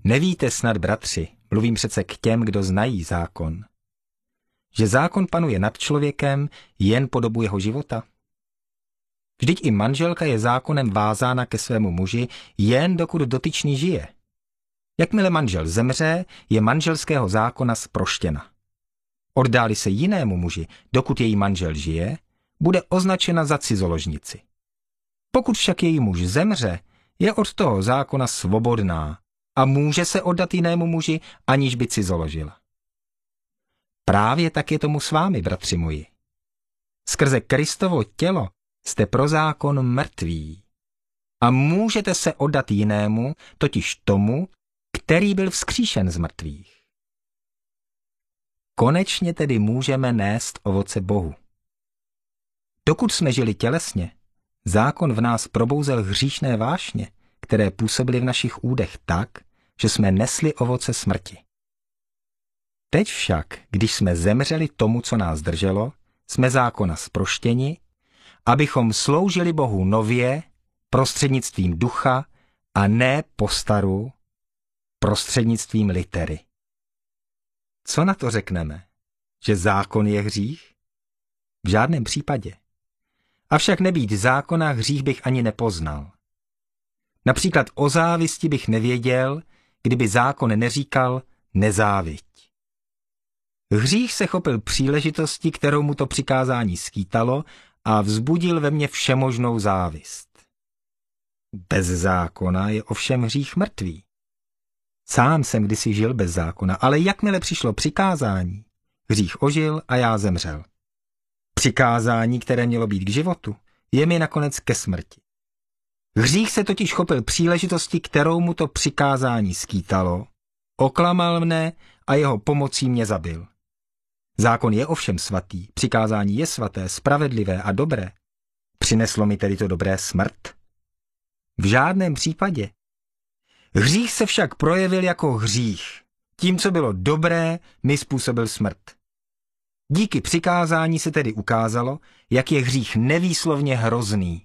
Nevíte snad, bratři, mluvím přece k těm, kdo znají zákon, že zákon panuje nad člověkem jen po dobu jeho života? Vždyť i manželka je zákonem vázána ke svému muži jen dokud dotyčný žije. Jakmile manžel zemře, je manželského zákona zproštěna. Oddáli se jinému muži, dokud její manžel žije, bude označena za cizoložnici. Pokud však její muž zemře, je od toho zákona svobodná a může se oddat jinému muži, aniž by cizoložila. Právě tak je tomu s vámi, bratři moji. Skrze Kristovo tělo jste pro zákon mrtví a můžete se oddat jinému, totiž tomu, který byl vzkříšen z mrtvých. Konečně tedy můžeme nést ovoce Bohu. Dokud jsme žili tělesně, zákon v nás probouzel hříšné vášně, které působily v našich údech tak, že jsme nesli ovoce smrti. Teď však, když jsme zemřeli tomu, co nás drželo, jsme zákona zproštěni, abychom sloužili Bohu nově, prostřednictvím ducha a ne po staru, prostřednictvím litery. Co na to řekneme? Že zákon je hřích? V žádném případě. Avšak nebýt zákona, hřích bych ani nepoznal. Například o závisti bych nevěděl, kdyby zákon neříkal nezáviď. Hřích se chopil příležitosti, kterou mu to přikázání skýtalo, a vzbudil ve mně všemožnou závist. Bez zákona je ovšem hřích mrtvý. Sám jsem kdysi žil bez zákona, ale jakmile přišlo přikázání, hřích ožil a já zemřel. Přikázání, které mělo být k životu, je mi nakonec ke smrti. Hřích se totiž chopil příležitosti, kterou mu to přikázání skýtalo, oklamal mne a jeho pomocí mě zabil. Zákon je ovšem svatý, přikázání je svaté, spravedlivé a dobré. Přineslo mi tedy to dobré smrt? V žádném případě. Hřích se však projevil jako hřích. Tím, co bylo dobré, mi způsobil smrt. Díky přikázání se tedy ukázalo, jak je hřích nevýslovně hrozný.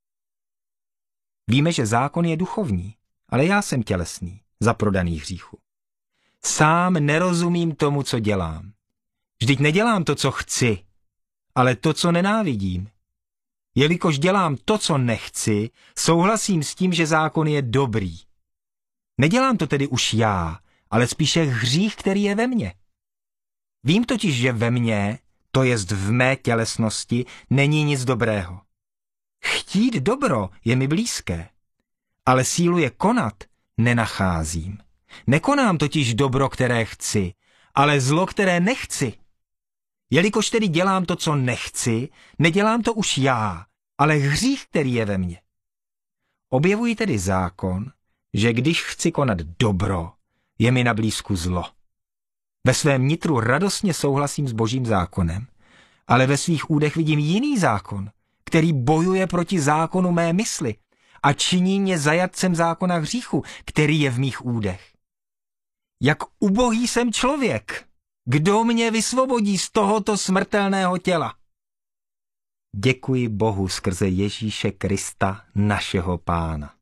Víme, že zákon je duchovní, ale já jsem tělesný, zaprodaný hříchu. Sám nerozumím tomu, co dělám. Vždyť nedělám to, co chci, ale to, co nenávidím. Jelikož dělám to, co nechci, souhlasím s tím, že zákon je dobrý. Nedělám to tedy už já, ale spíše hřích, který je ve mně. Vím totiž, že ve mně, to jest v mé tělesnosti, není nic dobrého. Chtít dobro je mi blízké, ale sílu je konat nenacházím. Nekonám totiž dobro, které chci, ale zlo, které nechci. Jelikož tedy dělám to, co nechci, nedělám to už já, ale hřích, který je ve mně. Objevuji tedy zákon, že když chci konat dobro, je mi na blízku zlo. Ve svém nitru radostně souhlasím s Božím zákonem, ale ve svých údech vidím jiný zákon, který bojuje proti zákonu mé mysli a činí mě zajatcem zákona hříchu, který je v mých údech. Jak ubohý jsem člověk! Kdo mě vysvobodí z tohoto smrtelného těla? Děkuji Bohu skrze Ježíše Krista, našeho Pána.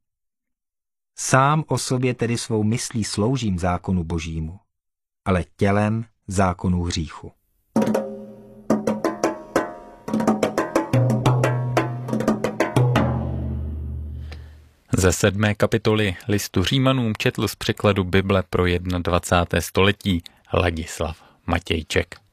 Sám o sobě tedy svou myslí sloužím zákonu Božímu, ale tělem zákonu hříchu. Ze 7. kapitoly listu Římanům četl z překladu Bible pro 21. století Ladislav Matějček.